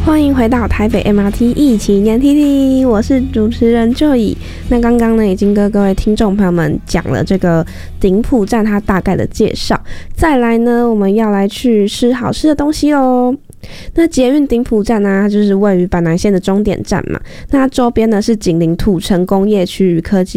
欢迎回到台北 MRT 一起念 TT， 我是主持人 Joy。那刚刚呢，已经跟各位听众朋友们讲了这个顶埔站它大概的介绍。再来呢，我们要来去吃好吃的东西咯。那捷运顶埔站呢，它就是位于板南线的终点站嘛。那它周边呢是紧邻土城工业区与科技